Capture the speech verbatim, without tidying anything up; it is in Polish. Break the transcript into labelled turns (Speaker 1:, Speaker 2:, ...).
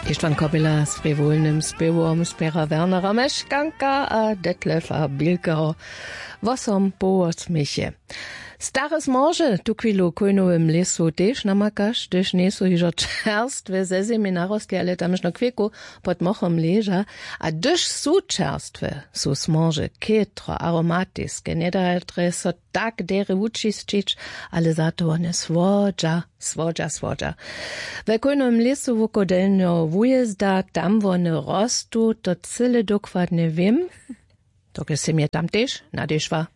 Speaker 1: Ištvan Kobila s frivolnym spěvom spěra Wernera Meškanka a Detlefa Bilkeho vosom połosmiche. Stare zmorze tu chwilu kojnowym lesu też namakasz, też nie są już czerstwe ze zimy narosli, ale tam już na kwiku pod mochom leża, a też są czerstwe, są zmorze, kietro, aromatyczne, nie da so tak dere uczyścić, ale za to one słodza, słodza, słodza. W kojnowym lesu wokodelno wujezda, tam one rostu, to cyle dokładnie wiem, to się mnie tam też nadeszła.